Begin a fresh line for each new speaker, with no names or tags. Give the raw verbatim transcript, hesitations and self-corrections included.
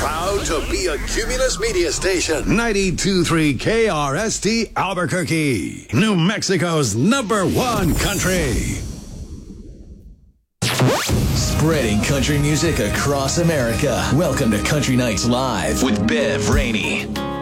Proud to be a Cumulus Media Station. ninety-two point three K R S T Albuquerque. New Mexico's number one country.
Spreading country music across America. Welcome to Country Nights Live with Bev Rainey.